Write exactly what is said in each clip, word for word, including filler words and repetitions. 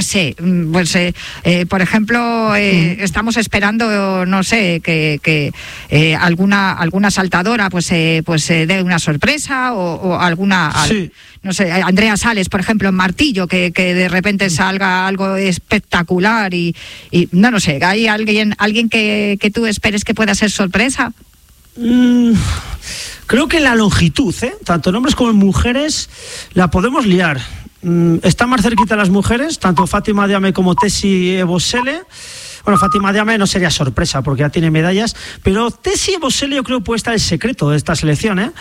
sé, pues eh, eh, por ejemplo, eh, mm. estamos esperando, no sé, que, que eh, alguna alguna saltadora pues eh, pues eh, dé una sorpresa o, o alguna, sí. no sé, Andrea Sales, por ejemplo, en martillo, que, que de repente salga algo espectacular y, y no, no sé, ¿hay alguien alguien que, que tú esperes que pueda ser sorpresa? Mm. Creo que en la longitud, ¿eh? tanto en hombres como en mujeres, la podemos liar. Mm, están más cerquita las mujeres, tanto Fátima Diame como Tessie Ebosele. Bueno, Fátima Diame no sería sorpresa porque ya tiene medallas, pero Tessie Ebosele yo creo que puede estar el secreto de esta selección, ¿eh?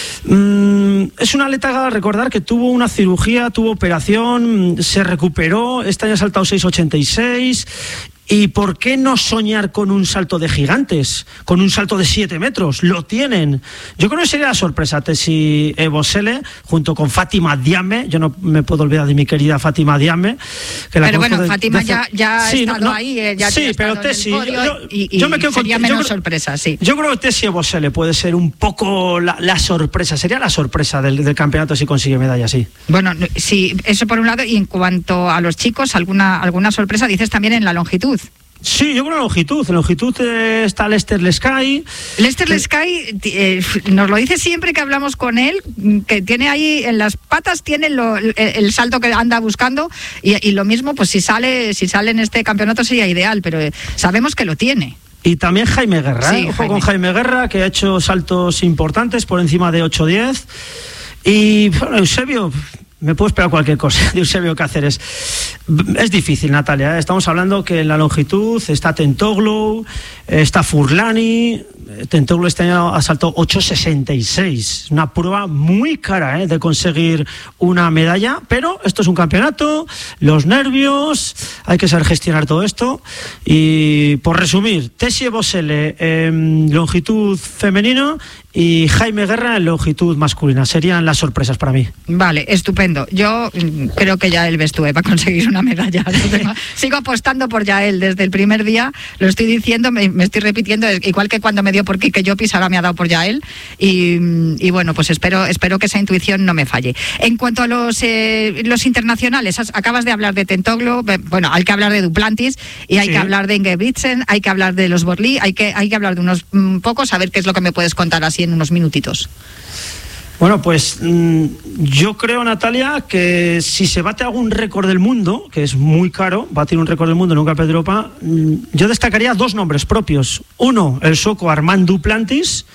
Mm, es una atleta, recordar, que tuvo una cirugía, tuvo operación, se recuperó, este año ha saltado seis ochenta y seis. ¿Y por qué no soñar con un salto de gigantes? Con un salto de siete metros. Lo tienen. Yo creo que sería la sorpresa Tessie Ebosele junto con Fátima Diame. Yo no me puedo olvidar de mi querida Fátima Diame. Que la pero bueno, de, Fátima de... ya, ya sí, ha estado no, ahí. Eh, ya sí, pero Tessie... Yo, yo, y, y yo me quedo sería con, menos yo creo, sorpresa, sí. Yo creo que Tessie Ebosele puede ser un poco la, la sorpresa. Sería la sorpresa del, del campeonato si consigue medalla, sí. Bueno, sí, eso por un lado. Y en cuanto a los chicos, ¿alguna, alguna sorpresa? Dices también en la longitud. Sí, yo creo en longitud. En longitud eh, está Lester Leskai. Lester Leskai eh, nos lo dice siempre que hablamos con él, que tiene ahí en las patas, tiene lo, el, el salto que anda buscando y, y lo mismo, pues si sale, si sale en este campeonato sería ideal, pero eh, sabemos que lo tiene. Y también Jaime Guerra, sí, ¿eh? Ojo Jaime. con Jaime Guerra, que ha hecho saltos importantes por encima de ocho diez. Y bueno, Eusebio... Me puedo esperar cualquier cosa de Eusebio Cáceres. Es difícil, Natalia, ¿eh? Estamos hablando que en la longitud está Tentoglou, está Furlani. Tentoglou este año ha saltado ocho sesenta y seis. Una prueba muy cara, ¿eh? de conseguir una medalla, pero esto es un campeonato, los nervios, hay que saber gestionar todo esto. Y por resumir, Tessie Ebosele en longitud femenina y Jaime Guerra en longitud masculina. Serían las sorpresas para mí. Vale, estupendo. Yo creo que Yael Bestúe va a conseguir una medalla. Sigo apostando por Yael desde el primer día. Lo estoy diciendo, me, me estoy repitiendo, igual que cuando me dio por Quique Llopis, ahora me ha dado por Yael. Y, y bueno, pues espero, espero que esa intuición no me falle. En cuanto a los, eh, los internacionales, acabas de hablar de Tentoglou, bueno, hay que hablar de Duplantis y hay sí. que hablar de Ingebrigtsen, hay que hablar de los Borlí, hay que, hay que hablar de unos um, pocos, a ver qué es lo que me puedes contar así en unos minutitos. Bueno, pues mmm, yo creo, Natalia, que si se bate algún récord del mundo, que es muy caro, batir un récord del mundo en un campeonato de Europa, mmm, yo destacaría dos nombres propios. Uno, el sueco Armand Duplantis,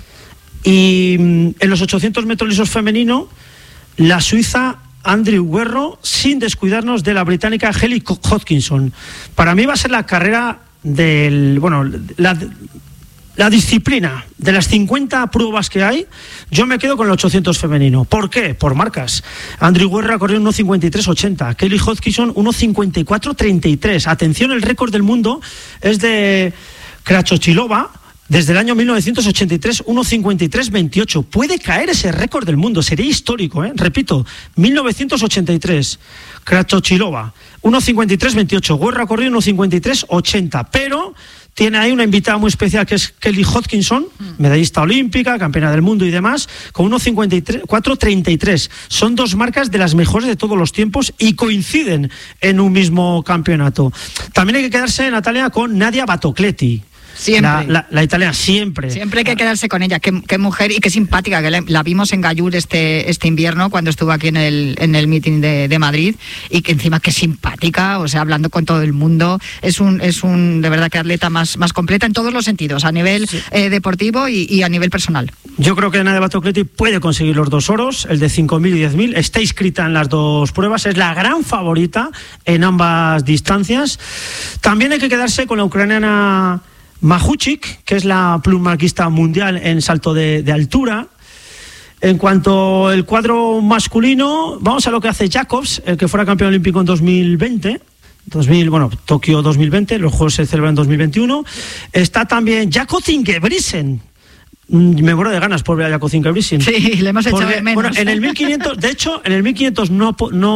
y mmm, en los ochocientos metros lisos femenino, la suiza Andrew Guerro, sin descuidarnos de la británica Hayley Hodgkinson. Para mí va a ser la carrera del... bueno, la... La disciplina de las cincuenta pruebas que hay, yo me quedo con el ochocientos femenino. ¿Por qué? Por marcas. Andrew Guerra corrió uno cincuenta y tres ochenta, Hayley Hodgkinson uno cincuenta y cuatro treinta y tres. Atención, el récord del mundo es de Kratochvilova desde el año mil novecientos ochenta y tres, uno cincuenta y tres veintiocho. Puede caer ese récord del mundo, sería histórico, ¿eh? Repito, mil novecientos ochenta y tres, Kratochvilova uno cincuenta y tres veintiocho, Guerra corrió uno cincuenta y tres ochenta, pero... tiene ahí una invitada muy especial que es Hayley Hodgkinson, medallista olímpica, campeona del mundo y demás, con uno cincuenta y cuatro treinta y tres. Son dos marcas de las mejores de todos los tiempos y coinciden en un mismo campeonato. También hay que quedarse, Natalia, con Nadia Batocletti. Siempre. La, la, la italiana, siempre. Siempre hay que quedarse con ella. Qué, qué mujer y qué simpática, que la, la vimos en Gallur este, este invierno cuando estuvo aquí en el, en el meeting de, de Madrid, y que encima qué simpática, o sea, hablando con todo el mundo. Es un, es un de verdad que atleta más, más completa en todos los sentidos, a nivel sí. eh, deportivo y, y a nivel personal. Yo creo que Nadia Batocletti puede conseguir los dos oros, el de cinco mil y diez mil. Está inscrita en las dos pruebas, es la gran favorita en ambas distancias. También hay que quedarse con la ucraniana Mahuchik, que es la plumarquista mundial en salto de, de altura. En cuanto al cuadro masculino, vamos a lo que hace Jacobs, el que fuera campeón olímpico en dos mil veinte. dos mil, bueno, Tokio dos mil veinte, los Juegos se celebran en dos mil veintiuno. Está también Jakob Ingebrigtsen. Me muero de ganas por ver a Jakob Ingebrigtsen. Sí, le hemos echado Porque, de menos. Bueno, en el mil quinientos, de hecho, en el mil quinientos no, no,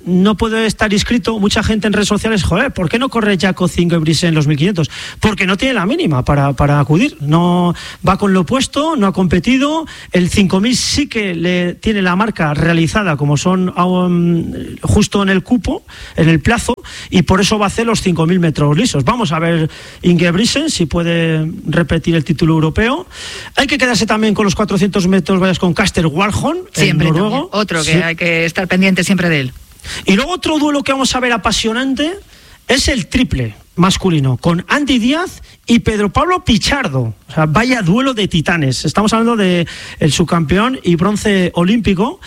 no puede estar inscrito, mucha gente en redes sociales, joder, ¿por qué no corre Jaco Ingebrigtsen en los mil quinientos? Porque no tiene la mínima para, para acudir, no va con lo opuesto, no ha competido, el cinco mil sí que le tiene la marca realizada, como son um, justo en el cupo, en el plazo, y por eso va a hacer los cinco mil metros lisos. Vamos a ver Ingebrigtsen si puede repetir el título europeo. Hay que quedarse también con los cuatrocientos metros vallas con Kasper Warholm, siempre el noruego. Otro que sí. hay que estar pendiente siempre de él. Y luego otro duelo que vamos a ver apasionante es el triple masculino, con Andy Díaz y Pedro Pablo Pichardo. O sea, vaya duelo de titanes. Estamos hablando de el subcampeón y bronce olímpico.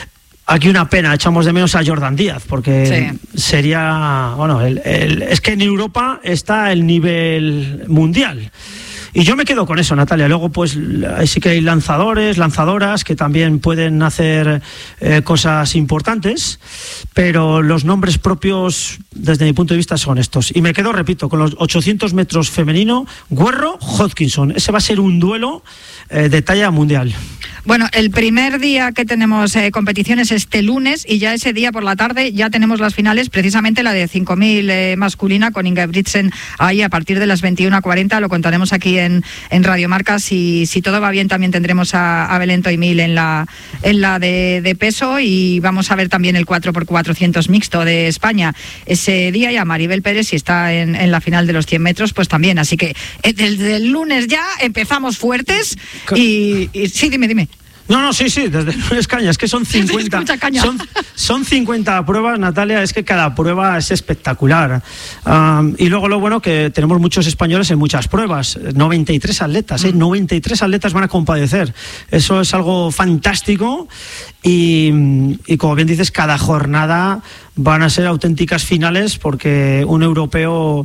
Aquí una pena, echamos de menos a Jordan Díaz, porque sí. sería, bueno, el, el, es que en Europa está el nivel mundial. Y yo me quedo con eso, Natalia. Luego, pues, ahí sí que hay lanzadores, lanzadoras que también pueden hacer eh, cosas importantes, pero los nombres propios, desde mi punto de vista, son estos. Y me quedo, repito, con los ochocientos metros femenino, Guerro-Hodgkinson. Ese va a ser un duelo eh, de talla mundial. Bueno, el primer día que tenemos eh, competiciones este lunes, y ya ese día por la tarde ya tenemos las finales, precisamente la de cinco mil eh, masculina con Ingebrigtsen ahí a partir de las veintiuna cuarenta. Lo contaremos aquí en, en Radio Marca. Si, si todo va bien, también tendremos a, a Belén Toimil en la, en la de, de peso, y vamos a ver también el cuatro por cuatrocientos mixto de España ese día, y a Maribel Pérez, si está en, en la final de los cien metros, pues también. Así que eh, desde el lunes ya empezamos fuertes. Y, y sí, dime, dime. No, no, sí, sí, desde lunes caña, es que son cincuenta, son, son cincuenta pruebas, Natalia, es que cada prueba es espectacular. Um, y luego lo bueno que tenemos muchos españoles en muchas pruebas, noventa y tres atletas, ¿eh? noventa y tres atletas van a compadecer, eso es algo fantástico, y, y como bien dices, cada jornada van a ser auténticas finales, porque un europeo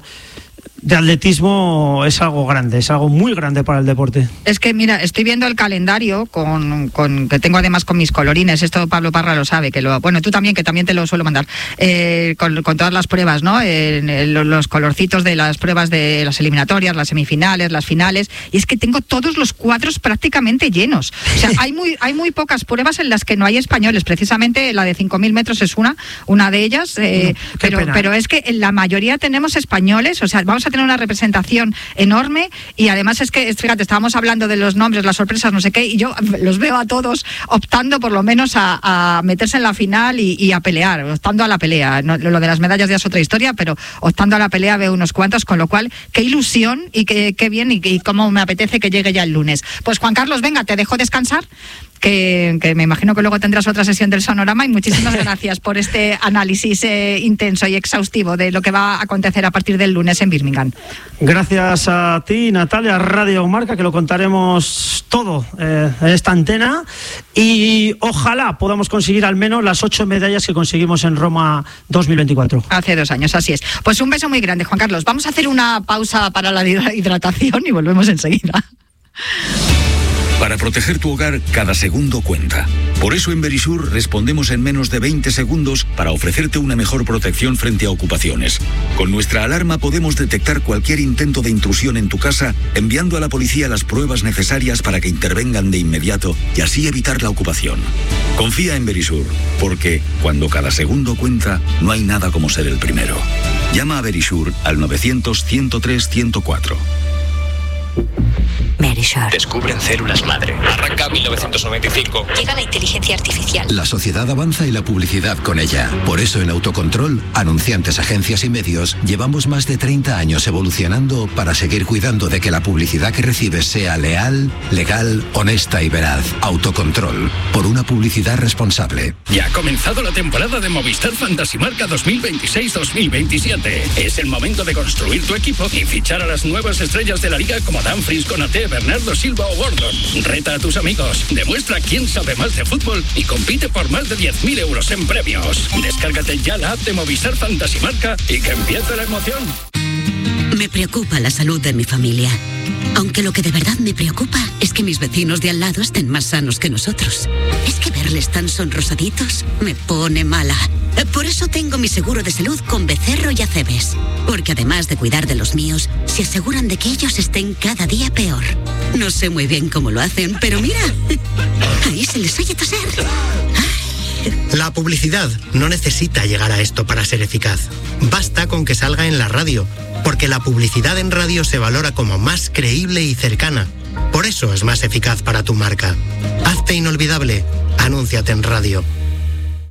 de atletismo es algo grande, es algo muy grande para el deporte. Es que mira, estoy viendo el calendario con, con que tengo además con mis colorines, esto Pablo Parra lo sabe, que lo, bueno, tú también, que también te lo suelo mandar, eh, con, con todas las pruebas, ¿no? Eh, los colorcitos de las pruebas de las eliminatorias, las semifinales, las finales, y es que tengo todos los cuadros prácticamente llenos. O sea, hay muy, hay muy pocas pruebas en las que no hay españoles, precisamente la de cinco mil metros es una, una de ellas, eh, no, pero, pero es que en la mayoría tenemos españoles, o sea, vamos a tener una representación enorme, y además es que, fíjate, estábamos hablando de los nombres, las sorpresas, no sé qué, y yo los veo a todos optando por lo menos a, a meterse en la final y, y a pelear, optando a la pelea. No, lo de las medallas ya es otra historia, pero optando a la pelea veo unos cuantos, con lo cual, qué ilusión y qué, qué bien, y, y cómo me apetece que llegue ya el lunes. Pues Juan Carlos, venga, te dejo descansar. Que, que me imagino que luego tendrás otra sesión del Sonorama, y muchísimas gracias por este análisis eh, intenso y exhaustivo de lo que va a acontecer a partir del lunes en Birmingham. Gracias a ti, Natalia, Radio Marca, que lo contaremos todo eh, en esta antena, y ojalá podamos conseguir al menos las ocho medallas que conseguimos en Roma dos mil veinticuatro. Hace dos años, así es. Pues un beso muy grande, Juan Carlos. Vamos a hacer una pausa para la hidratación y volvemos enseguida. Para proteger tu hogar, cada segundo cuenta. Por eso en Verisur respondemos en menos de veinte segundos para ofrecerte una mejor protección frente a ocupaciones. Con nuestra alarma podemos detectar cualquier intento de intrusión en tu casa, enviando a la policía las pruebas necesarias para que intervengan de inmediato y así evitar la ocupación. Confía en Verisur, porque cuando cada segundo cuenta, no hay nada como ser el primero. Llama a Verisur al novecientos, ciento tres, ciento cuatro. Verisur. Descubren células madre. Arranca mil novecientos noventa y cinco. Llega la inteligencia artificial. La sociedad avanza y la publicidad con ella. Por eso en Autocontrol, anunciantes, agencias y medios, llevamos más de treinta años evolucionando para seguir cuidando de que la publicidad que recibes sea leal, legal, honesta y veraz. Autocontrol. Por una publicidad responsable. Ya ha comenzado la temporada de Movistar Fantasy Marca dos mil veintiséis dos mil veintisiete. Es el momento de construir tu equipo y fichar a las nuevas estrellas de la liga como Dumfries, Konaté, Bernardo Silva o Gordon. Reta a tus amigos, demuestra quién sabe más de fútbol y compite por más de diez mil euros en premios. Descárgate ya la app de Movistar Fantasy Marca y que empiece la emoción. Me preocupa la salud de mi familia. Aunque lo que de verdad me preocupa es que mis vecinos de al lado estén más sanos que nosotros. Es que verles tan sonrosaditos me pone mala. Por eso tengo mi seguro de salud con Becerro y Acebes. Porque además de cuidar de los míos, se aseguran de que ellos estén cada día peor. No sé muy bien cómo lo hacen, pero mira, ahí se les oye toser. Ay. La publicidad no necesita llegar a esto para ser eficaz. Basta con que salga en la radio, porque la publicidad en radio se valora como más creíble y cercana. Por eso es más eficaz para tu marca. Hazte inolvidable. Anúnciate en radio.